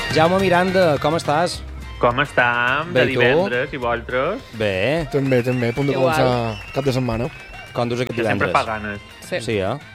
Jaume Miranda, com estàs? Com estem? Bé, De i tu? divendres, i vosaltres? Bé. També, a punt de Igual. començar cap de setmana. Com dus aquest Que sempre divendres? fa ganes. Sí,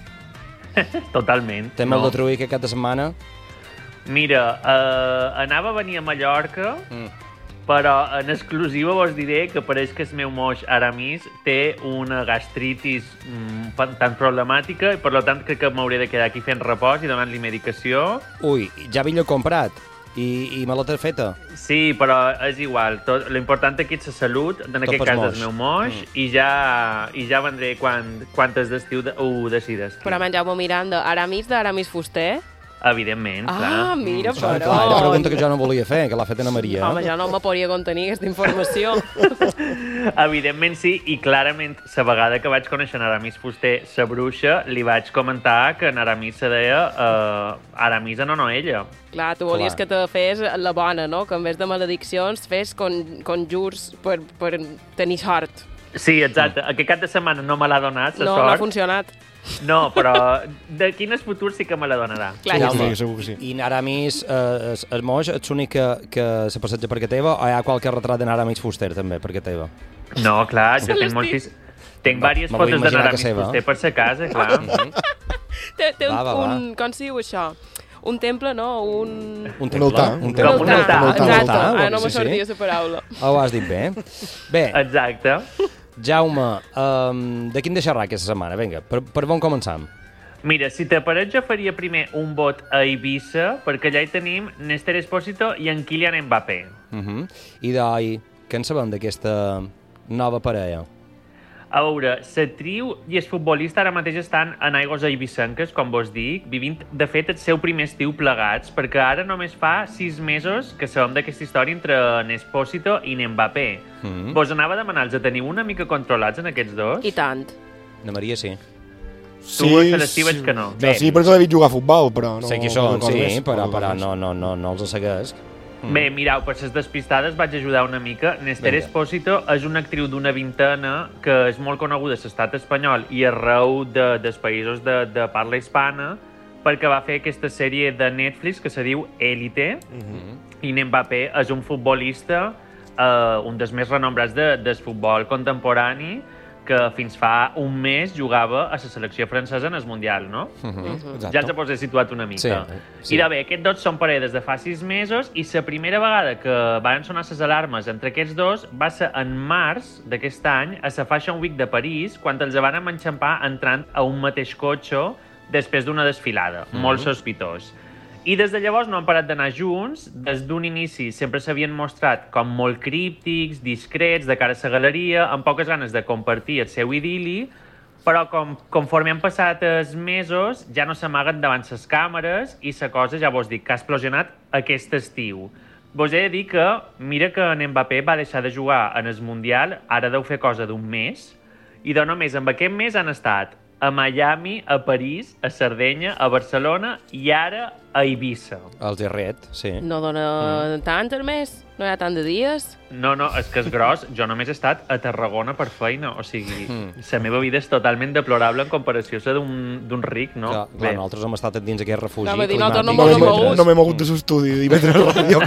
Totalment. Té molt de trull aquest cap de setmana? Mira, anava a venir a Mallorca, però en exclusiva vos diré que pareix que el meu moix Aramis té una gastritis tan problemàtica i per tant crec que m'hauré de quedar aquí fent repòs i donant-li medicació. Ui, ja havia comprat i me l'ha feta. Sí, però és igual. L'important aquí és la salut, en aquest pels cas moix. del meu moix, i ja vendré quan és d'estiu ho decides. Però menjau-me Miranda, Aramis d'Aramis Fuster? Evidentment, clar. Ah, mira, Clar, però... era la pregunta que jo no volia fer, que l'ha fet Ana Maria. Home, jo no me podia contenir aquesta informació. Evidentment sí, i clarament la vegada que vaig conèixer en Aramis Fuster, la bruixa, li vaig comentar que en Aramis se deia Aramis en honor a ella. Clar, tu volies Clar. que te fes la bona, no? Que en vez de malediccions fes conjurs per tenir sort. Sí, exacte. Aquest cap de setmana no me l'ha donat, la No, sort. no ha funcionat. No, però de quin és futur sí que me la donarà. Clar, Jaume, Sí, segur que sí. I Aramis, el moix, ets l'únic que se passeja per casa teva o hi ha qualque retrat d'en Aramis Fuster també per casa teva? No, clar, jo tinc Celestí. moltíssim... Tinc diverses me vull fotos d'en imaginar que Aramis seva. Fuster per sa casa, clar. té Va, com s'hi diu això? Un temple, no? Un Un altar. Un Com temple. un altar, Un exacte. altar, Ah, no me sí, sortia sí. la paraula. Ho has dit bé. Bé, Exacte. Jaume, de quin deixarà aquesta setmana? Vinga, per on començam? Mira, si t'apareix jo faria primer un vot a Eivissa, perquè allà hi tenim Néstor Espósito i en Kylian Mbappé. I d'oi, què en sabem d'aquesta nova parella? A veure, l'actriu i el futbolista ara mateix estan en aigües eivissenques, com vos dic, vivint, de fet, el seu primer estiu plegats, perquè ara només fa 6 mesos que sabem d'aquesta història entre Espósito i Mbappé. Vos anava a demanar, els teniu una mica controlats en aquests dos? I tant. Na Maria sí. Tu, Celestí, veig que no. Bé, sí, perquè l'he vist jugar a futbol, però no... Sé qui són, no sí, més. però no els segueix. Bé, mirau, per les despistades vaig ajudar una mica. Néstor Vinga. Espósito és una actriu d'una vintena que és molt coneguda a l'estat espanyol i arreu dels països de parla hispana perquè va fer aquesta sèrie de Netflix que se diu Élite i Mbappé és un futbolista, un dels més renombrats del futbol contemporani que fins fa un mes jugava a la selecció francesa en el Mundial, no? Exacte. Ja els he situat una mica. Sí. I bé, aquests dos són parella des de fa 6 mesos i la primera vegada que van sonar les alarmes entre aquests dos va ser en març d'aquest any a la Fashion Week de París, quan els van enxampar entrant a un mateix cotxe després d'una desfilada. Molt sospitós. I des de llavors no han parat d'anar junts. Des d'un inici sempre s'havien mostrat com molt críptics, discrets, de cara a la galeria, amb poques ganes de compartir el seu idili, però conforme han passat els mesos ja no s'amaguen davant les càmeres i la cosa, ja vos dic, que ha explosionat aquest estiu. Vos he de dir que, mira que en Mbappé va deixar de jugar en el Mundial, ara deu fer cosa d'un mes, i de només amb aquest mes han estat a Miami, a París, a Sardenya, a Barcelona i ara a Eivissa. El Gerret, sí. No dona tant el mes? No hi ha tant de dies? No, és que és gros. Jo només he estat a Tarragona per feina. O sigui, la meva vida és totalment deplorable en comparació a la d'un ric, no? Clar, nosaltres hem estat dins aquest refugi Anava a dir, climàtic. nosaltres no mos hem No m'he mogut de l'estudi i veure la ràdio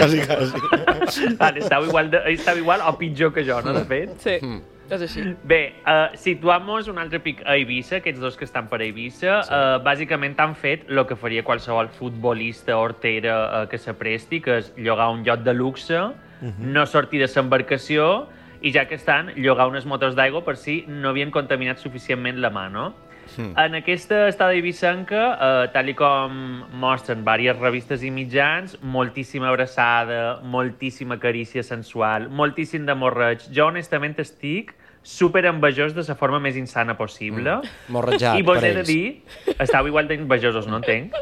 quasi. Vale, estava igual o pitjor que jo, no, de fet? Sí, és així. Bé, situam-nos un altre pic a Eivissa, aquests dos que estan per Eivissa. Bàsicament han fet el que faria qualsevol futbolista hortera que s'apresti, que és llogar un lloc de luxe, no sortir de l'embarcació i ja que estan, llogar unes motos d'aigua per si no havien contaminat suficientment la mà, no? En aquesta estada eivissenca, tal i com mostren diverses revistes i mitjans, moltíssima abraçada, moltíssima carícia sensual, moltíssim d'amorreig. Jo, honestament, estic super envejós de la forma més insana possible. Morrejat I vos per he de ells. dir, estàu igual d'envejosos, no entenc?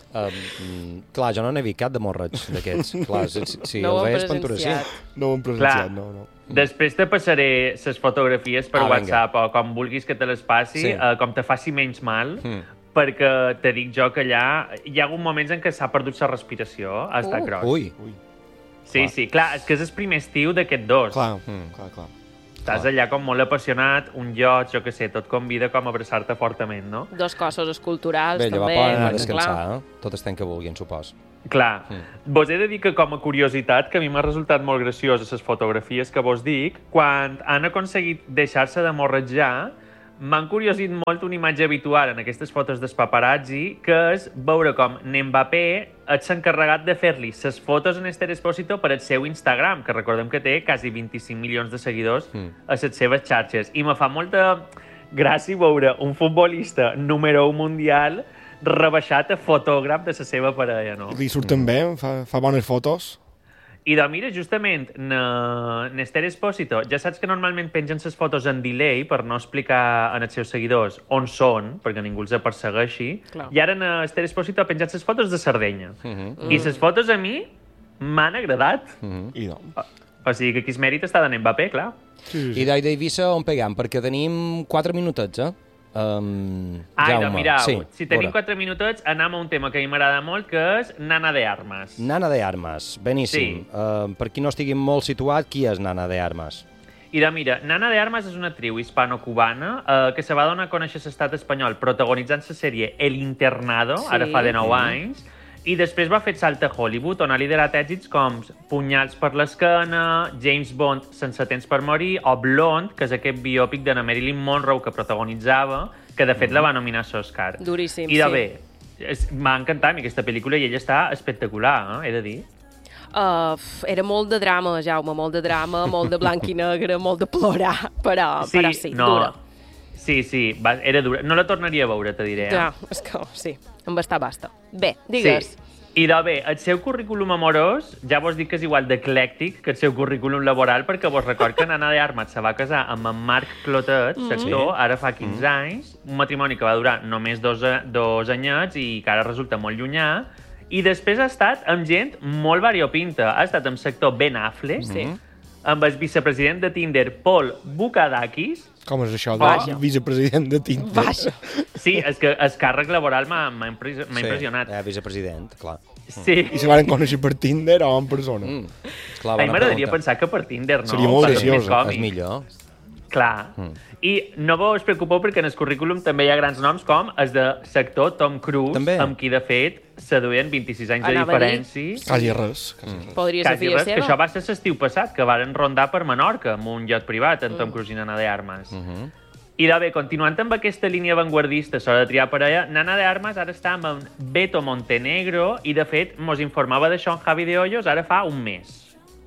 Clar, jo no n'he vist cap de morreig d'aquests. Clar, si No ho el hem veus, pintura sí. presenciat. No ho hem Clar. presenciat, no. Després te passaré les fotografies per Ah, vinga. WhatsApp o com vulguis que te les passi, Sí. com te faci menys mal, perquè te dic jo que allà hi ha hagut moments en què s'ha perdut la respiració, ha estat gros. Ui, Sí, sí, clar, és que és el primer estiu d'aquests dos. Clar, clar. estàs allà com molt apassionat, un lloc, jo què sé, tot convida com a abraçar-te fortament, no? Dos cossos esculturals, Bé, també. llavors poden anar a perquè, descansar, Tot estem que vulguin, supos. Clar, vos he de dir que com a curiositat, que a mi m'ha resultat molt graciós a les fotografies que vos dic, quan han aconseguit deixar-se de morretjar, m'han curiosit molt una imatge habitual en aquestes fotos dels paparazzi, que és veure com Mbappé és encarregat de fer-li les fotos en Esther Expósito per al seu Instagram, que recordem que té quasi 25 milions de seguidors a les seves xarxes. I me fa molta gràcia veure un futbolista número 1 mundial rebaixat a fotògraf de la seva parella, no? Li surten bé, fa bones fotos. I doncs mira, justament, n'Esther Expósito, ja saps que normalment pengen les fotos en delay per no explicar als seus seguidors on són, perquè ningú els persegueixi, Clar. i ara n'Esther Expósito ha penjat les fotos de Sardenya. I les fotos a mi m'han agradat. I no. O sigui que aquí es mèrit està de Mbappé, clar. I d'Eivissa on peguem? Perquè tenim 4 minutets, Doncs mira, si tenim 4 minutets, anem a un tema que a mi m'agrada molt, que és Nana de Armas. Nana de Armas, beníssim. Sí. Per qui no estigui molt situat, qui és Nana de Armas? I doncs mira, Nana de Armas és una actriu hispano-cubana que se va donar a conèixer a l'estat espanyol protagonitzant la sèrie El Internado, ara fa de 9 anys, i després va fer el salt a Hollywood, on ha liderat èxits com Punyals per l'esquena, James Bond sense temps per morir, o Blonde, que és aquest biòpic de Marilyn Monroe que protagonitzava, que de fet la va nominar a l'Oscar. Duríssim, I de sí. bé, m'ha encantat a mi aquesta pel·lícula i ella està espectacular, he de dir. Era molt de drama, Jaume, molt de drama, molt de blanc i negre, molt de plorar, però sí, dura. Sí, era dura. No la tornaria a veure, te diré. Ja, és que sí, em basta. Bé, digues. Sí. I de bé, el seu currículum amorós, ja vos dic que és igual d'eclèctic que el seu currículum laboral, perquè vos record que Nana de Armas se va casar amb en Marc Clotet, l'actor, ara fa 15 anys, un matrimoni que va durar només dos anyets i que ara resulta molt llunyà, i després ha estat amb gent molt variopinta. Ha estat amb sector Ben Affleck, amb el vicepresident de Tinder, Paul Bukadakis. Com és això, Vaja. de vicepresident de Tinder? Vaja. Sí, és que el càrrec laboral m'ha impressionat. Sí, vicepresident, clar. Sí. I se van conèixer per Tinder o en persona? Esclar, A mi m'agradaria pensar que per Tinder, no? Seria molt Per ser més graciós, còmic. És millor. Clar. I no vos preocupeu perquè en el currículum també hi ha grans noms com el de sector Tom Cruise, També. amb qui, de fet, se duien 26 anys de Anava a dir. diferència. Quasi res. Podria ser Quasi filla res, que seva. això va ser l'estiu passat, que varen rondar per Menorca amb un iot privat, en Tom Cruise i Nana de Armas. I de bé, continuant amb aquesta línia avantguardista sobre de triar parella, Nana de Armas ara està amb en Beto Montenegro i, de fet, mos informava d'això en Javi de Hoyos ara fa un mes.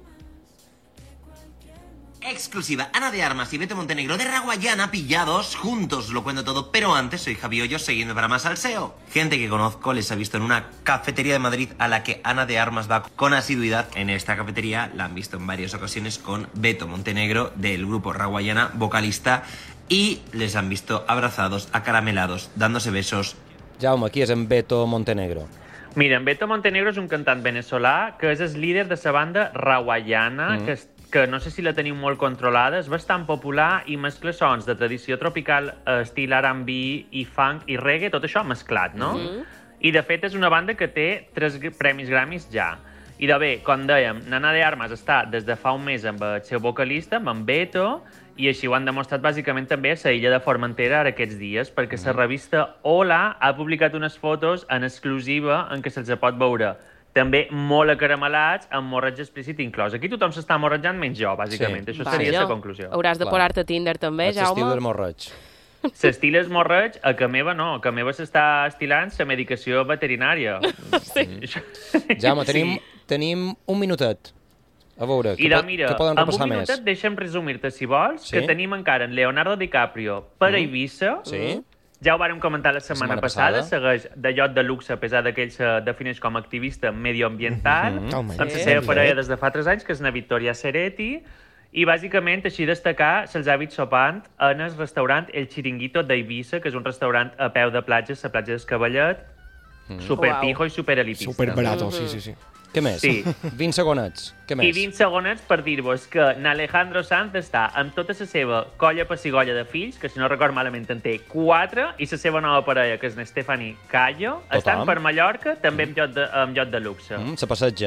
Exclusiva, Ana de Armas y Beto Montenegro de Raguayana pillados juntos, lo cuento todo, pero antes soy Javi Hoyos siguiendo para más salseo. Gente que conozco les ha visto en una cafetería de Madrid a la que Ana de Armas va con asiduidad. En esta cafetería la han visto en varias ocasiones con Beto Montenegro del grupo Raguayana, vocalista, y les han visto abrazados, acaramelados, dándose besos. Jaume, qui és en Beto Montenegro? Mira, en Beto Montenegro és un cantant venezolà que és el líder de la banda Raguayana, que no sé si la teniu molt controlada, és bastant popular i mescla sons de tradició tropical, estil R&B i funk i reggae, tot això mesclat, no? I, de fet, és una banda que té 3 premis Grammys ja. I, de bé, com dèiem, Nana de Armas està des de fa un mes amb el seu vocalista, amb en Beto, i així ho han demostrat bàsicament també a la illa de Formentera ara aquests dies, perquè la revista Hola ha publicat unes fotos en exclusiva en què se'ls pot veure també molt acaramelats, amb morreig explícit inclòs. Aquí tothom s'està morrejant menys jo, bàsicament. Sí. Això seria la conclusió. Hauràs de posar-te a Tinder també, És l'estil Jaume. del morreig. L'estil és morreig, a que meva no. A que meva s'està estilant la medicació veterinària. Jaume, tenim un minutet. A veure, I mira, què poden amb repassar un més? minutet deixa'm resumir-te, si vols, Sí? que tenim encara en Leonardo DiCaprio per a Eivissa. Sí? Ja ho vàrem comentar la setmana passada, segueix de lloc de luxe, a pesar que ell se defineix com a activista medioambiental, amb la seva parella des de fa 3 anys, que és na Victoria Ceretti, i bàsicament així destacar se'ls ha vist sopant en el restaurant El Chiringuito d'Eivissa, que és un restaurant a peu de platja, la platja d'Escavallet, superpijo i superelitista. Superbarato, sí. Què més? Sí. 20 segonets. Què més? I 20 segonets per dir-vos que n'Alejandro Sanz està amb tota la seva colla pessigolla de fills, que si no record malament en té 4, i la seva nova parella, que és n'Estefani Callo, estan per Mallorca, també en lloc de luxe. Se passegen.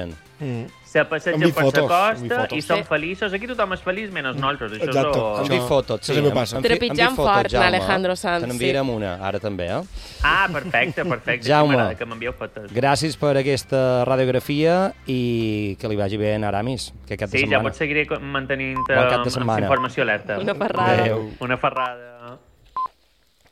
se passegen Enviï per la fotos, costa enviï i són fotos. feliços. Aquí tothom és feliç, menys nosaltres. Això Exacte, és... Enviï fotos, sí. Això sempre passa. Trepitjant fort, l'Alejandro Sanz, Te n'enviarem una, ara també, Ah, perfecte. Jaume. M'agrada que m'envieu fotos. Gràcies per aquesta radiografia i que li vagi bé en Aramis, que aquest de Sí, ja setmana. pots seguiré mantenint Bon cap de amb setmana. informació alerta. Una ferrada. Adéu. Una ferrada.